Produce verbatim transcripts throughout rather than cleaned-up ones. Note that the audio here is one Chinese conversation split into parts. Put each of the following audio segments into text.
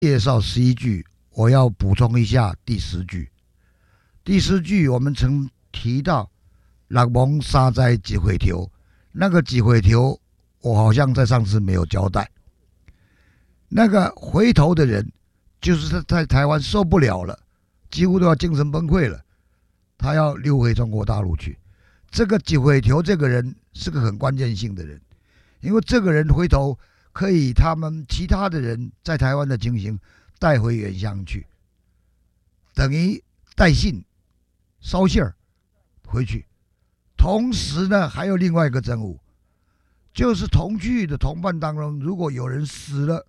介绍十一句，我要补充一下第十句。第十句我们曾提到六蒙三灾几回条，那个几回条我好像在上次没有交代。那个回头的人，就是在台湾受不了了，几乎都要精神崩溃了，他要溜回中国大陆去。这个几回条这个人是个很关键性的人，因为这个人回头可以他们其他的人在台湾的情形带回原乡去，等于带信捎信儿回去。同时呢，还有另外一个任务，就是同去的同伴当中，如果有人死了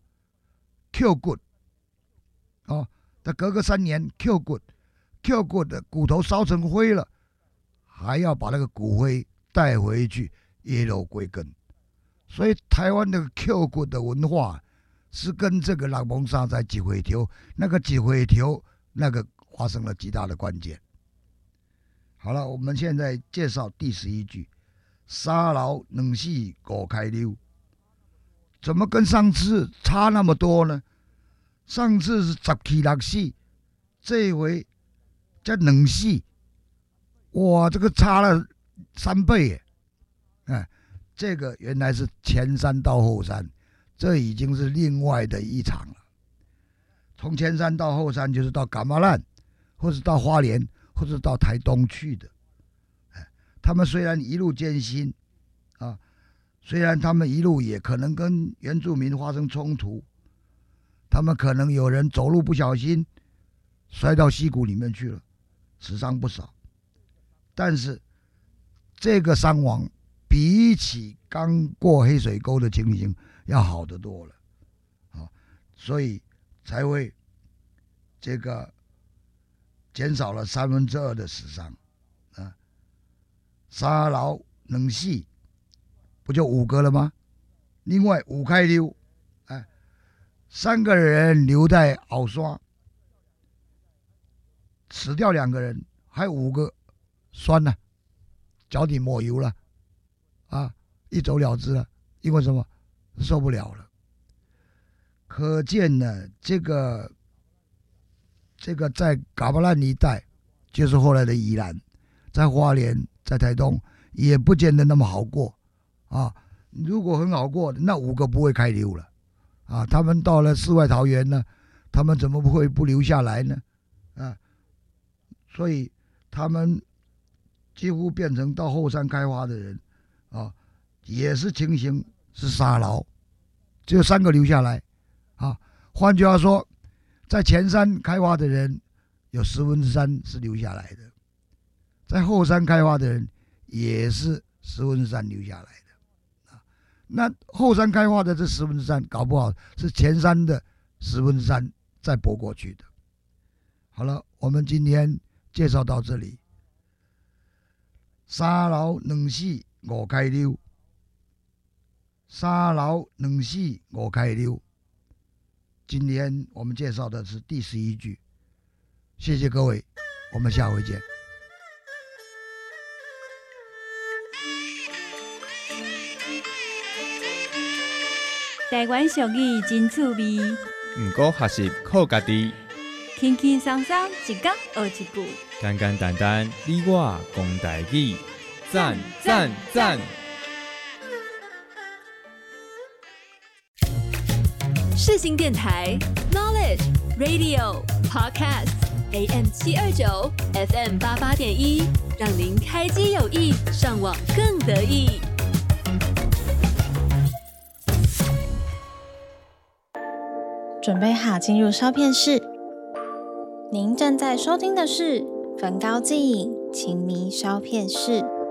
，kill good， 哦，他隔个三年 kill good，kill good 的骨头烧成灰了，还要把那个骨灰带回去耶肉归根。所以台湾的 kill good 的文化是跟这个六蒙三灾几回条那个几回条那个发生了极大的关键。好了，我们现在介绍第十一句：三老两死五开溜。怎么跟上次差那么多呢？上次是十起六死，这回才两死，哇，这个差了三倍耶！哎，这个原来是前山到后山，这已经是另外的一场了。从前山到后山就是到噶玛兰，或是到花莲，或者到台东去的。他们虽然一路艰辛啊，虽然他们一路也可能跟原住民发生冲突，他们可能有人走路不小心摔到溪谷里面去了，死伤不少。但是这个伤亡比起刚过黑水沟的情形要好得多了，啊，所以才会这个减少了三分之二的死伤，啊，三老两死，不就五个了吗？另外五开溜，哎，三个人留在鳌山，死掉两个人，还有五个酸了，脚底抹油了，啊，一走了之了，因为什么？受不了了。可见呢，这个这个在噶玛兰一带，就是后来的宜兰，在花莲，在台东，也不见得那么好过啊。如果很好过，那五个不会开溜了啊。他们到了世外桃源呢，他们怎么不会不留下来呢？啊，所以他们几乎变成到后山开花的人啊，也是情形是杀牢，只有三个留下来啊。换句话说，在前山开花的人有十分之三是留下来的，在后山开花的人也是十分之三留下来的啊。那后山开花的这十分之三，搞不好是前山的十分之三再拨过去的。好了，我们今天介绍到这里。三老两死五开溜，三老两死五开溜。今天我们介绍的是第十一句，谢谢各位，我们下回见。 台湾俗语真趣味， 不过学习靠家己， 轻轻松松一讲学一句， 简简单单你我讲台语，赞赞赞！ 世新电台 Knowledge Radio Podcast A M 七二九 F M 八八点一，让您开机有益，上网更得意。 准备好进入烧片室。您正在收听的是《焚高镜请迷烧片室》。